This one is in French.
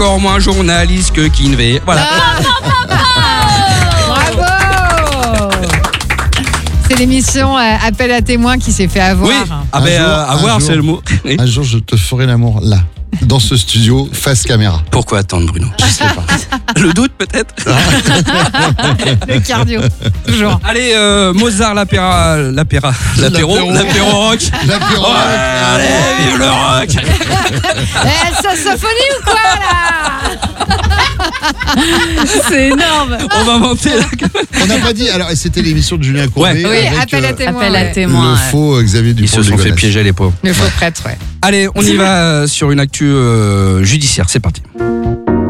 encore moins journaliste que Kinvey. Voilà. Bravo. C'est l'émission Appel à témoins qui s'est fait avoir. Oui. Avoir, c'est le mot. Oui. Un jour, je te ferai l'amour là, dans ce studio, face caméra. Pourquoi attendre, Bruno? Je sais pas. Le doute, peut-être. Le cardio, toujours. Allez, Mozart, l'apéro rock. L'apéro rock. Allez, vive le rock. Sophonie ou quoi là? C'est énorme. On va monter là. On n'a pas dit, alors c'était l'émission de Julien Courbet. Ouais. Oui, avec, appel à témoins. Appel à ouais. témoins. le faux Xavier Ils Dupont. se sont fait piéger, les pauvres. Le faux prêtre, ouais. Allez, on y va sur une actu judiciaire. C'est parti.